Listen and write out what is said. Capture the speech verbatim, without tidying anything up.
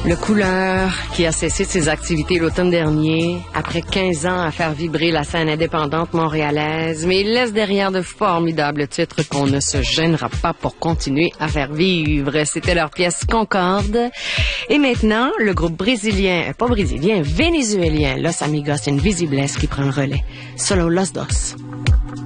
Le Couleur, qui a cessé de ses activités l'automne dernier, après quinze ans à faire vibrer la scène indépendante montréalaise, mais il laisse derrière de formidables titres qu'on ne se gênera pas pour continuer à faire vivre. C'était leur pièce Concorde. Et maintenant, le groupe brésilien, pas brésilien, vénézuélien, Los Amigos Invisibles qui prend le relais. Solo Los Dos.